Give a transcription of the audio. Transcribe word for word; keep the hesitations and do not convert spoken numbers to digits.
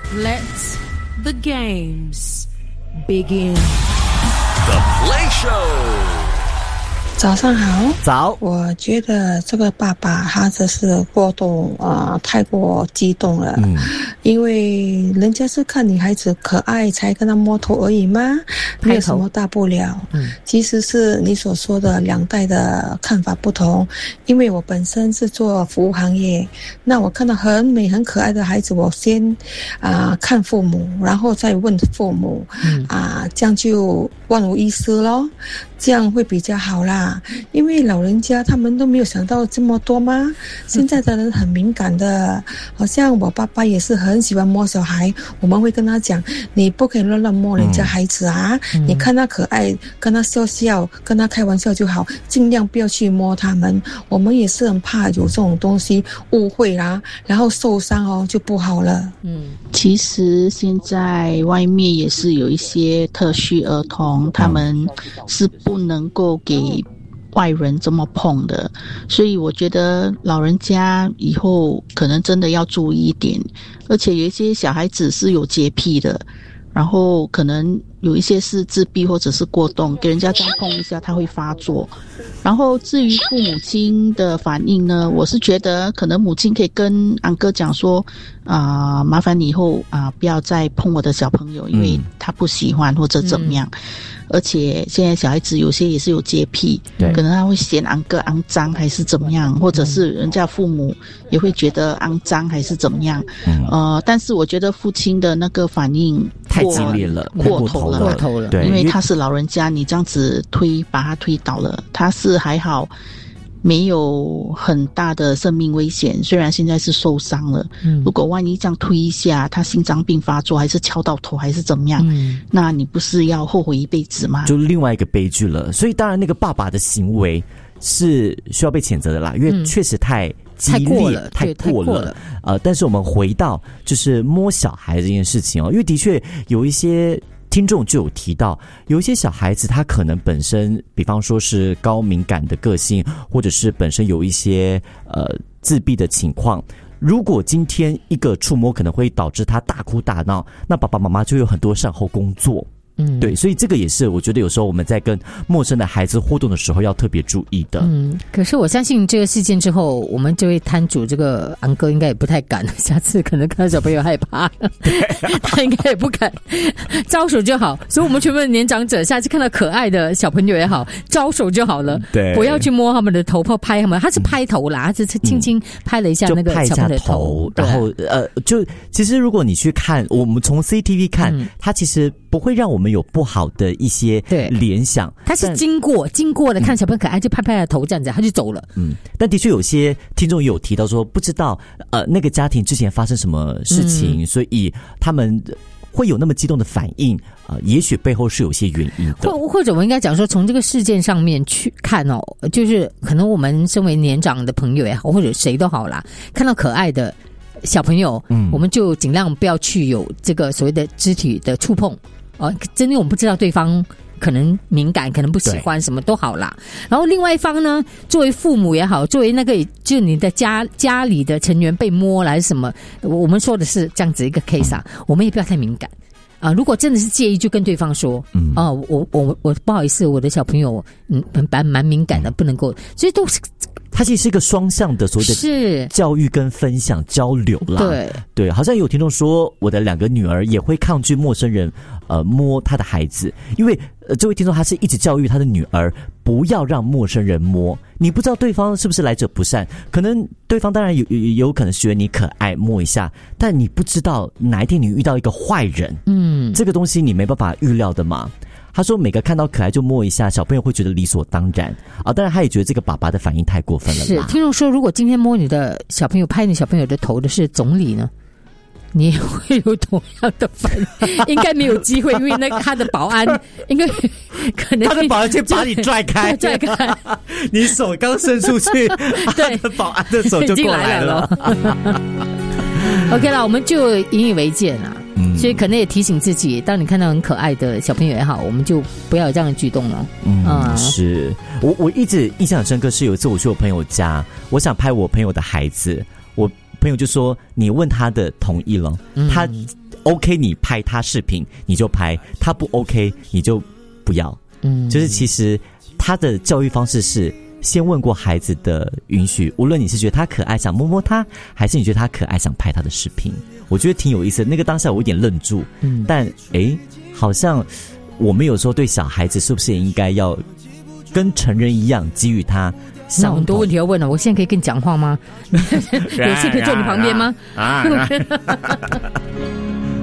Let the games begin. The Play Show. 早上好。 早。 我觉得这个爸爸他只是过度啊、呃，太过激动了。嗯，因为人家是看女孩子可爱才跟他摸头而已吗？没有什么大不了。嗯，其实是你所说的两代的看法不同。因为我本身是做服务行业，那我看到很美很可爱的孩子，我先啊、呃、看父母，然后再问父母。嗯啊、呃，这样就万无一失咯。这样会比较好啦，因为老人家他们都没有想到这么多吗？现在的人很敏感的，好像我爸爸也是很喜欢摸小孩，我们会跟他讲，你不可以乱乱摸人家孩子啊、嗯、你看他可爱，跟他笑笑，跟他开玩笑就好，尽量不要去摸他们。我们也是很怕有这种东西误会啦，然后受伤哦就不好了。 嗯，其实现在外面也是有一些特需儿童，他们是不能够给外人这么碰的，所以我觉得老人家以后可能真的要注意一点。而且有一些小孩子是有洁癖的，然后可能有一些是自闭或者是过动，给人家这样碰一下他会发作。然后至于父母亲的反应呢，我是觉得可能母亲可以跟安哥讲说啊、呃，麻烦你以后啊、呃、不要再碰我的小朋友，因为他不喜欢或者怎么样、嗯、而且现在小孩子有些也是有洁癖，可能他会嫌安哥肮脏还是怎么样，或者是人家父母也会觉得肮脏还是怎么样、嗯、呃，但是我觉得父亲的那个反应太激烈了， 过头了， 过头了， 对，因为他是老人家，你这样子推把他推倒了，他是还好没有很大的生命危险，虽然现在是受伤了、嗯、如果万一这样推一下他心脏病发作还是敲到头还是怎么样、嗯、那你不是要后悔一辈子吗？ 就另外一个悲剧了。所以当然那个爸爸的行为是需要被谴责的啦，因为确实太激烈、嗯、太过了，太过了, 了呃，但是我们回到就是摸小孩这件事情哦，因为的确有一些听众就有提到，有一些小孩子他可能本身比方说是高敏感的个性，或者是本身有一些呃自闭的情况，如果今天一个触摸可能会导致他大哭大闹，那爸爸妈妈就有很多善后工作。嗯，对，所以这个也是我觉得有时候我们在跟陌生的孩子互动的时候要特别注意的。 嗯，可是我相信这个事件之后，我们这位摊主这个昂哥应该也不太敢，下次可能看到小朋友害怕，他应该也不敢招手就好。所以我们全部的年长者，下次看到可爱的小朋友也好，招手就好了，对，不要去摸他们的头，拍他们，他是拍头啦，他是轻轻拍了一下那个小朋友的头， 然后呃，就其实如果你去看，我们从 C C T V 看，嗯、它其实不会让我们有不好的一些联想， 他是经过经过的看小朋友可爱就拍拍他的头这样子他就走了。 嗯，但的确有些听众也有提到说不知道呃那个家庭之前发生什么事情、嗯、所以他们会有那么激动的反应，呃，也许背后是有些原因的， 或或者我应该讲说，从这个事件上面去看哦，就是可能我们身为年长的朋友也好，或者谁都好啦，看到可爱的小朋友，嗯，我们就尽量不要去有这个所谓的肢体的触碰。哦，真的我们不知道对方可能敏感，可能不喜欢，什么都好啦。然后另外一方呢，作为父母也好，作为那个就你的家家里的成员被摸了还是什么，我们说的是这样子一个 case 啊，我们也不要太敏感啊。如果真的是介意，就跟对方说，嗯，哦，我我我不好意思，我的小朋友嗯蛮蛮敏感的，不能够，所以都是。 它其实是一个双向的所谓的教育跟分享交流啦。对对，好像有听众说，我的两个女儿也会抗拒陌生人呃摸她的孩子，因为呃这位听众他是一直教育他的女儿不要让陌生人摸，你不知道对方是不是来者不善，可能对方当然有有有可能是觉得你可爱摸一下，但你不知道哪一天你遇到一个坏人，嗯，这个东西你没办法预料的嘛。他说每个看到可爱就摸一下，小朋友会觉得理所当然啊。当然他也觉得这个爸爸的反应太过分了啦。 是，听众说如果今天摸你的小朋友拍你小朋友的头的是总理呢，你也会有同样的反应？应该没有机会，因为那个他的保安应该可能他的保安就把你拽开拽开你手刚伸出去对，他的保安的手就过来了 OK 啦，我们就引以为戒啦。嗯，所以可能也提醒自己，当你看到很可爱的小朋友也好，我们就不要有这样的举动了。 嗯，啊、是我我一直印象很深刻，是有一次我去我朋友家，我想拍我朋友的孩子，我朋友就说你问他的同意了，嗯、他 OK 你拍他视频你就拍，他不 OK 你就不要。嗯，就是其实他的教育方式是先问过孩子的允许，无论你是觉得他可爱想摸摸他，还是你觉得他可爱想拍他的视频，我觉得挺有意思的。那个当下我有点愣住，嗯，但诶好像我们有时候对小孩子是不是也应该要跟成人一样给予他那很多问题要问了，我现在可以跟你讲话吗？有事可以坐你旁边吗？啊